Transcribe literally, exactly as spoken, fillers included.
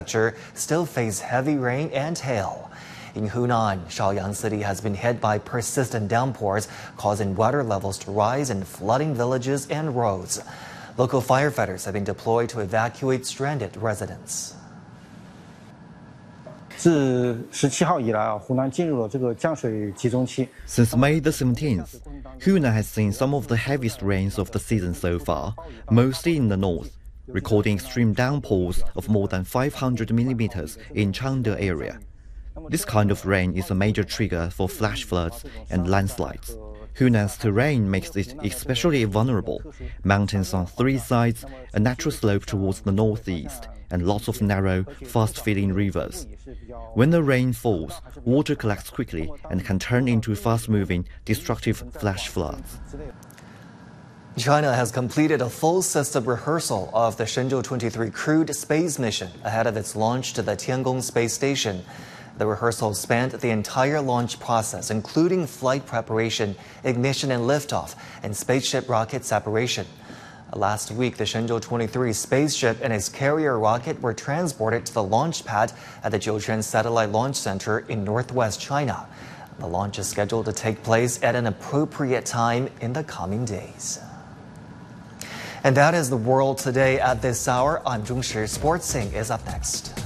still face heavy rain and hail. In Hunan, Shaoyang City has been hit by persistent downpours, causing water levels to rise and flooding villages and roads. Local firefighters have been deployed to evacuate stranded residents. 自十七号以来啊，湖南进入了这个降水集中期。 Since May the seventeenth, Hunan has seen some of the heaviest rains of the season so far, mostly in the north, recording extreme downpours of more than five hundred millimeters in Changde area. This kind of rain is a major trigger for flash floods and landslides. Hunan's terrain makes it especially vulnerable. Mountains on three sides, a natural slope towards the northeast, and lots of narrow, fast-filling rivers. When the rain falls, water collects quickly and can turn into fast-moving, destructive flash floods. China has completed a full system rehearsal of the Shenzhou twenty-three crewed space mission ahead of its launch to the Tiangong space station. The rehearsal spanned the entire launch process, including flight preparation, ignition and liftoff, and spaceship rocket separation. Last week, the Shenzhou twenty-three spaceship and its carrier rocket were transported to the launch pad at the Jiuquan Satellite Launch Center in northwest China. The launch is scheduled to take place at an appropriate time in the coming days. And that is the world today at this hour. I'm Zhong Shi. Sports Sync is up next.